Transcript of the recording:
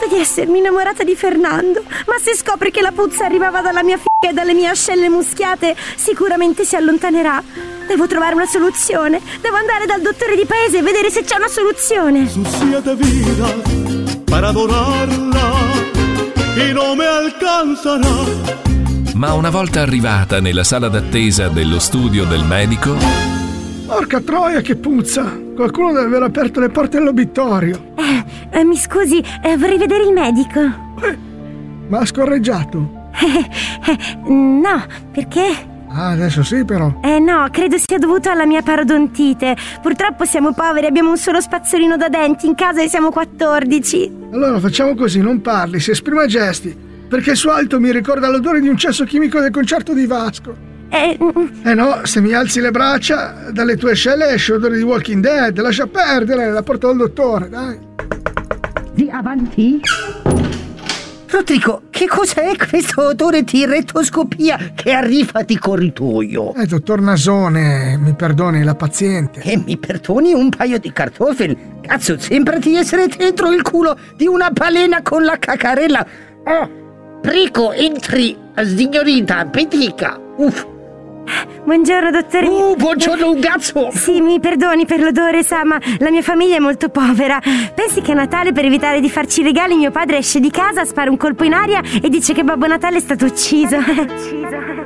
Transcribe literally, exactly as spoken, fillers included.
Credo di essermi innamorata di Fernando, ma se scopre che la puzza arrivava dalla mia figa e dalle mie ascelle muschiate, sicuramente si allontanerà. Devo trovare una soluzione. Devo andare dal dottore di paese e vedere se c'è una soluzione. Sucia vida para adorarla y no me alcanzará. Ma una volta arrivata nella sala d'attesa dello studio del medico... Porca troia, che puzza! Qualcuno deve aver aperto le porte dell'obitorio. Eh, eh, mi scusi, eh, vorrei vedere il medico. Eh, ma ha scorreggiato? Eh, eh, no, perché? Ah, adesso sì però. Eh no, credo sia dovuto alla mia parodontite. Purtroppo siamo poveri, abbiamo un solo spazzolino da denti in casa e siamo quattordici. Allora facciamo così, non parli, si esprime a gesti, perché il suo alto mi ricorda l'odore di un cesso chimico del concerto di Vasco. Eh, eh no, se mi alzi le braccia, dalle tue ascelle esce odore di Walking Dead. Lascia perdere, la porto dal dottore, dai. Di avanti. Rodrigo, che cos'è questo odore di rettoscopia che arriva di corridoio? Eh, dottor Nasone, mi perdoni, la paziente. E mi perdoni un paio di cartofeli? Cazzo, sembra di essere dentro il culo di una balena con la cacarella. Oh, prego, entri, signorina, benedica. Uff. Buongiorno, dottore. Uh, buongiorno, un cazzo. Sì, mi perdoni per l'odore, sa, ma la mia famiglia è molto povera. Pensi che a Natale, per evitare di farci i regali, mio padre esce di casa, spara un colpo in aria e dice che Babbo Natale è stato ucciso.